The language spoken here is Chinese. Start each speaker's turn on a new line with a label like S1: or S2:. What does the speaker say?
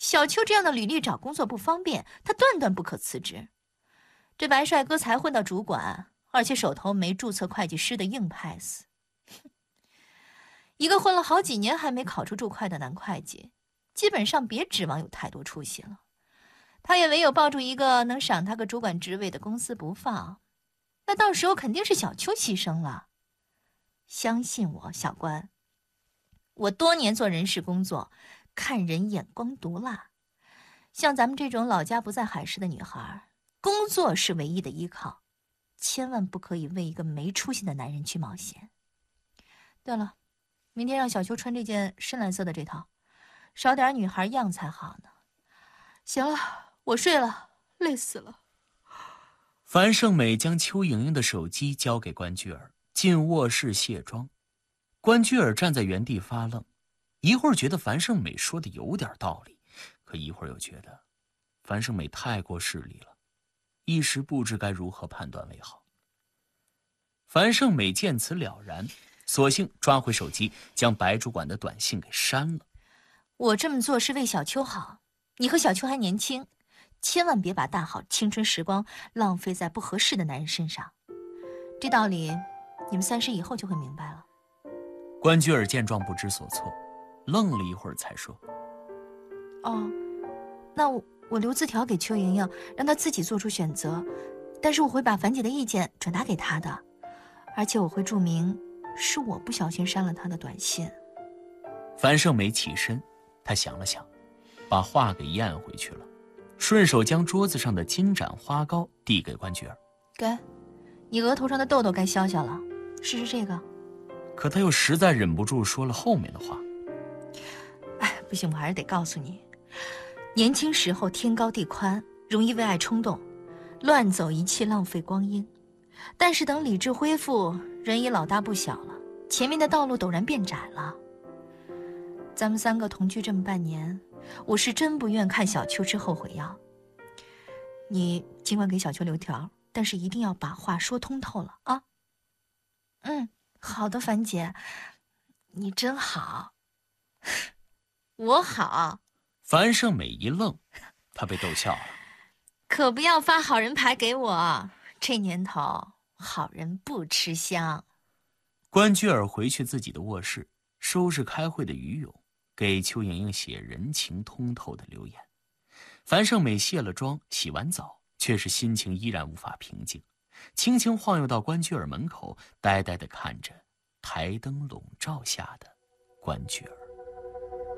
S1: 小秋这样的履历找工作不方便，他断断不可辞职。这白帅哥才混到主管，而且手头没注册会计师的硬 pass。一个混了好几年还没考出注会的男会计，基本上别指望有太多出息了。他也唯有抱住一个能赏他个主管职位的公司不放，那到时候肯定是小秋牺牲了。相信我，小关，我多年做人事工作，看人眼光毒辣。像咱们这种老家不在海市的女孩，工作是唯一的依靠，千万不可以为一个没出息的男人去冒险。对了，明天让小秋穿这件深蓝色的这套，少点女孩样才好呢。行了，我睡了，累死了。
S2: 樊胜美将邱莹莹的手机交给关雎尔，进卧室卸妆。关雎尔站在原地发愣，一会儿觉得樊胜美说的有点道理，可一会儿又觉得樊胜美太过势利了，一时不知该如何判断为好。樊胜美见此了然，索性抓回手机，将白主管的短信给删了。
S1: 我这么做是为小秋好，你和小秋还年轻，千万别把大好青春时光浪费在不合适的男人身上。这道理，你们30以后就会明白了。
S2: 关雎尔见状不知所措，愣了一会儿才说：“
S1: 哦，那我留字条给邱莹莹，让她自己做出选择，但是我会把樊姐的意见转达给她的，而且我会注明是我不小心删了她的短信。”
S2: 樊胜美起身，她想了想，把话给咽回去了，顺手将桌子上的金盏花膏递给关雎尔：“
S1: 给，你额头上的痘痘该消消了，试试这个。”
S2: 可他又实在忍不住说了后面的话：“
S1: 哎，不行，我还是得告诉你，年轻时候天高地宽，容易为爱冲动，乱走一气，浪费光阴。但是等理智恢复，人已老大不小了，前面的道路陡然变窄了。咱们3个同居这么半年，我是真不愿看小秋吃后悔药。你尽管给小秋留条，但是一定要把话说通透了啊。”“好的，樊姐，你真好。”“我好。”
S2: 樊胜美一愣，她被逗笑了。
S1: “可不要发好人牌给我，这年头好人不吃香。”
S2: 关雎尔回去自己的卧室，收拾开会的余勇，给邱莹莹写人情通透的留言。樊胜美卸了妆，洗完澡，却是心情依然无法平静，轻轻晃悠到关雎尔门口，呆呆地看着台灯笼罩下的关雎尔。